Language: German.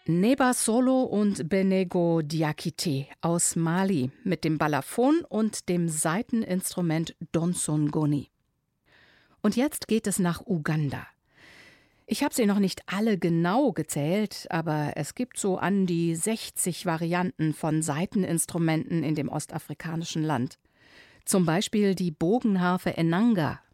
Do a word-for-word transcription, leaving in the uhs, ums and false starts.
Neba Solo und Benego Diakité aus Mali mit dem Balafon und dem Saiteninstrument Donsongoni. Und jetzt geht es nach Uganda. Ich habe sie noch nicht alle genau gezählt, aber es gibt so an die sechzig Varianten von Saiteninstrumenten in dem ostafrikanischen Land. Zum Beispiel die Bogenharfe Enanga,